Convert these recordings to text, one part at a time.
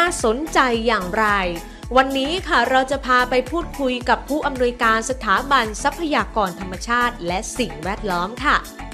สนใจอย่างไรวันนี้ค่ะเราจะพาไปพูดคุยกับผู้อำนวยการสถาบันทรัพยากรธรรมชาติและสิ่งแวดล้อมค่ะ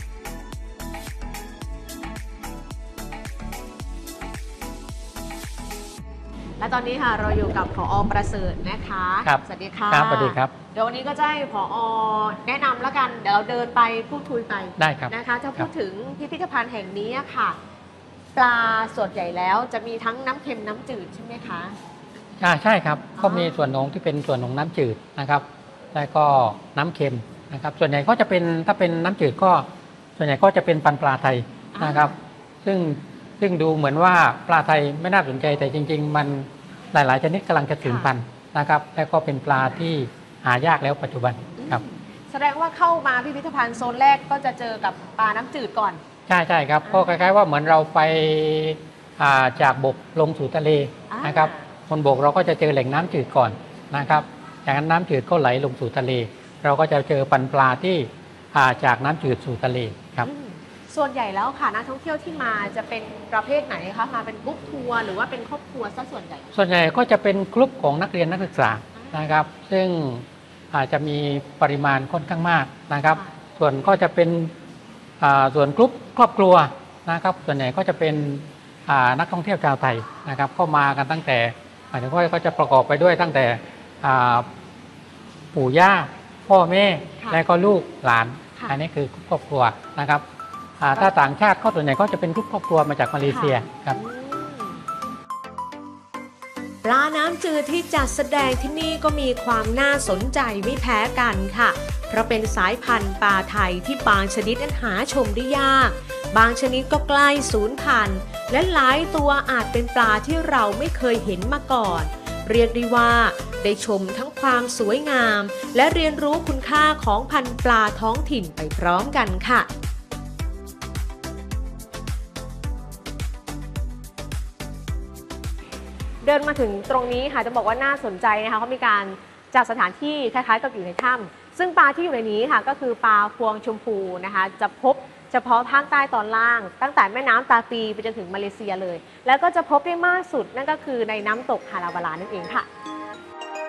และตอนนี้ค่ะเราอยู่กับผอ.ประเสริฐนะคะครับสวัสดีค่ะครับสวัสดีครับเดี๋ยววันนี้ก็จะให้ผอ.แนะนำแล้วกันเดี๋ยวเราเดินไปพูดคุยไปได้ครับนะคะถ้าพูดถึงพิพิธภัณฑ์แห่งนี้ค่ะปลาส่วนใหญ่แล้วจะมีทั้งน้ำเค็มน้ำจืดใช่ไหมคะใช่ครับก็มีส่วนของที่เป็นส่วนของน้ำจืดนะครับแล้วก็น้ำเค็มนะครับส่วนใหญ่ก็จะเป็นถ้าเป็นน้ำจืดก็ส่วนใหญ่ก็จะเป็นพันธุ์ปลาไทยนะครับซึ่งดูเหมือนว่าปลาไทยไม่น่าสนใจแต่จริงๆมันหลายๆชนิดกำลังจะสูญพันธุ์นะครับแล้วก็เป็นปลาที่หายากแล้วปัจจุบันครับแสดงว่าเข้ามาพิพิธภัณฑ์โซนแรกก็จะเจอกับปลาน้ำจืดก่อนใช่ครับก็คล้ายๆว่าเหมือนเราไปจากบกลงสู่ทะเลนะครับบนบกเราก็จะเจอแหล่งน้ำจืดก่อนนะครับจากนั้นน้ำจืดก็ไหลลงสู่ทะเลเราก็จะเจอพันธุ์ปลาที่จากน้ำจืดสู่ทะเลครับส่วนใหญ่แล้วค่ะนักท่องเที่ยวที่มาจะเป็นประเภทไหนคะมาเป็นกรุ๊ปทัวร์หรือว่าเป็นครอบครัวซะส่วนใหญ่ก็จะเป็นกลุ่มของนักเรียนนักศึกษานะครับซึ่งอาจจะมีปริมาณค่อนข้างมากนะครับส่วนก็จะเป็นส่วนกลุ่มครอบครัวนะครับส่วนใหญ่ก็จะเป็นนักท่องเที่ยวชาวไทยนะครับก็มากันตั้งแต่หมายถึงว่าก็จะประกอบไปด้วยตั้งแต่ปู่ย่าพ่อแม่และก็ลูกหลานอันนี้คือครอบครัวนะครับถ้าต่างชาติก็ส่วนใหญ่ก็จะเป็นกลุ่มครอบครัวมาจากมาเลเซียครับปลาน้ำจืดที่จัดแสดงที่นี่ก็มีความน่าสนใจไม่แพ้กันค่ะเพราะเป็นสายพันธุ์ปลาไทยที่บางชนิดนั้นหาชมได้ยากบางชนิดก็ใกล้สูญพันธุ์และหลายตัวอาจเป็นปลาที่เราไม่เคยเห็นมาก่อนเรียกได้ว่าได้ชมทั้งความสวยงามและเรียนรู้คุณค่าของพันธุ์ปลาท้องถิ่นไปพร้อมกันค่ะเดินมาถึงตรงนี้ค่ะจะบอกว่าน่าสนใจนะคะเขามีการจัดสถานที่คล้ายๆกับอยู่ในถ้ำซึ่งปลาที่อยู่ในนี้ค่ะก็คือปลาพวงชมพูนะคะจะพบเฉพาะภาคใต้ตอนล่างตั้งแต่แม่น้ำตาปีไปจนถึงมาเลเซียเลยแล้วก็จะพบได้มากสุดนั่นก็คือในน้ำตกฮาราบาลานั่นเองค่ะ